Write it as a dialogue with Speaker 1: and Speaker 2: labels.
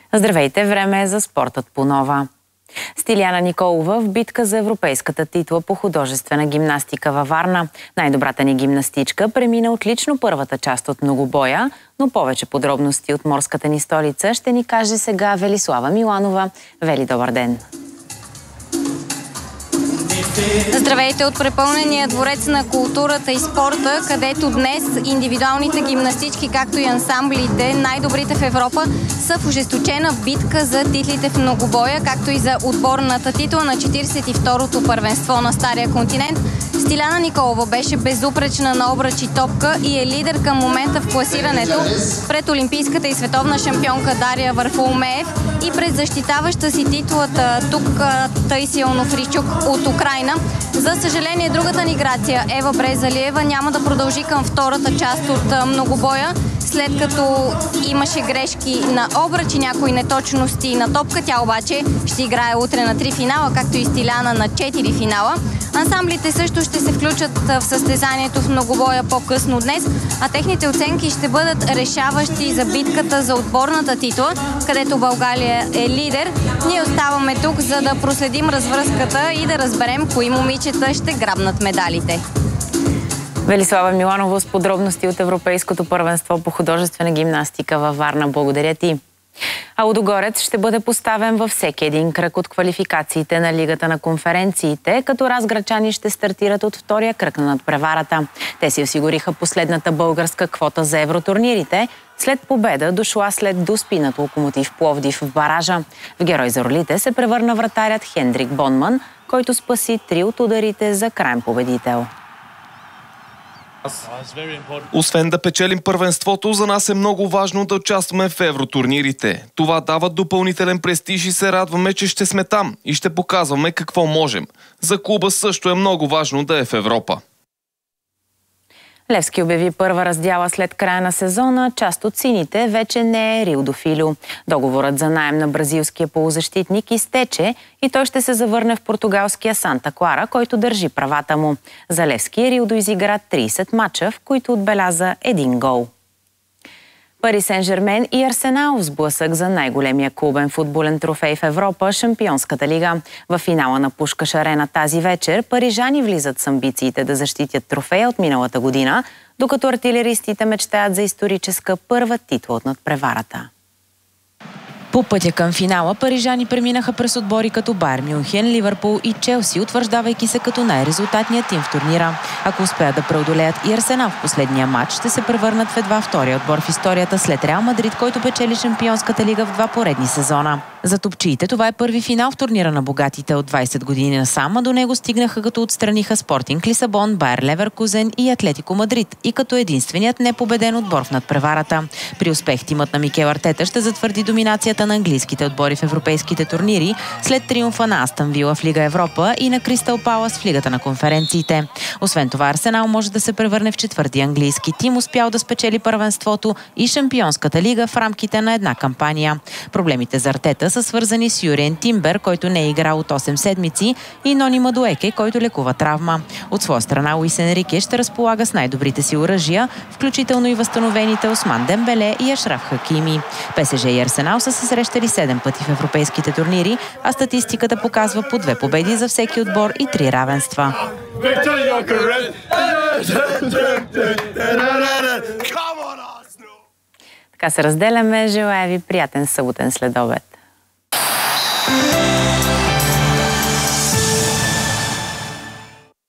Speaker 1: Здравейте, време е за спортът по нова. Стиляна Николова в битка за европейската титла по художествена гимнастика във Варна. Най-добрата ни гимнастичка премина отлично първата част от многобоя, но повече подробности от морската ни столица ще ни каже сега Велислава Миланова. Вели, добър ден!
Speaker 2: Здравейте от препълнения дворец на културата и спорта, където днес индивидуалните гимнастички, както и ансамблите, най-добрите в Европа, са в ожесточена битка за титлите в многобоя, както и за отборната титла на 42-то първенство на Стария континент. Стиляна Николова беше безупречна на обръч и топка и е лидер към момента в класирането пред олимпийската и световна шампионка Дария Варфоломеев и пред защитаваща си титлата тук Таисия Онофрийчук от Украйна. За съжаление, другата ни Грация Ева Брезалиева няма да продължи към втората част от многобоя, след като имаше грешки на обръч и някои неточности на топка. Тя обаче ще играе утре на 3 финала, както и Стиляна на 4 финала. Ансамблите също ще се включат в състезанието в многобоя по-късно днес, а техните оценки ще бъдат решаващи за битката за отборната титла, където България е лидер. Ние оставаме тук, за да проследим развръзката и да разберем кои момичета ще грабнат медалите.
Speaker 1: Велислава Миланова с подробности от Европейското първенство по художествена гимнастика във Варна. Благодаря ти. А Лудогорец ще бъде поставен във всеки един кръг от квалификациите на Лигата на конференциите, като разграчани ще стартират от втория кръг на надпреварата. Те си осигуриха последната българска квота за евротурнирите, след победа дошла след доспи над Локомотив Пловдив в баража. В герой за ролите се превърна вратарят Хендрик Бонман, който спаси 3 от ударите за краен победител.
Speaker 3: Освен да печелим първенството, за нас е много важно да участваме в евротурнирите. Това дава допълнителен престиж и се радваме, че ще сме там и ще показваме какво можем. За клуба също е много важно да е в Европа.
Speaker 1: Левски обяви първа раздяла след края на сезона. Част от сините вече не е Рио до Филио. Договорът за наем на бразилския полузащитник изтече и той ще се завърне в португалския Санта Клара, който държи правата му. За Левски Рио изигра 30 мача, в които отбеляза 1 гол. Пари Сен-Жермен и Арсенал в сблъсък за най-големия клубен футболен трофей в Европа – Шампионската лига. В финала на Пушкаш арена тази вечер парижани влизат с амбициите да защитят трофея от миналата година, докато артилеристите мечтаят за историческа първа титла от надпреварата. По пътя към финала парижани преминаха през отбори като Байер Мюнхен, Ливърпул и Челси, утвърждавайки се като най-резултатният тим в турнира. Ако успеят да преодолеят и Арсенал в последния матч, ще се превърнат в едва втория отбор в историята след Реал Мадрид, който печели Шампионската лига в 2 поредни сезона. За топчиите това е първи финал в турнира на богатите от 20 години насам, а до него стигнаха като отстраниха Спортинг Лисабон, Байер Леверкузен и Атлетико Мадрид и като единственият непобеден отбор в надпреварата. При успех тимът на Микел Артета ще затвърди доминацията на английските отбори в европейските турнири след триумфа на Астън Вила в Лига Европа и на Кристал Палас в Лигата на конференциите. Освен това, Арсенал може да се превърне в четвърти английски тим, успял да спечели първенството и Шампионската лига в рамките на една кампания. Проблемите за Артета са свързани с Юриен Тимбер, който не е играл от 8 седмици, и Нони Мадуеке, който лекува травма. От своя страна Луис Енрике ще разполага с най-добрите си оръжия, включително и възстановените Осман Дембеле и Ашраф Хакими. ПСЖ и Арсенал са се срещали 7 пъти в европейските турнири, а статистиката показва по 2 победи за всеки отбор и 3 равенства. Така се разделяме. Желая ви приятен съботен следобед.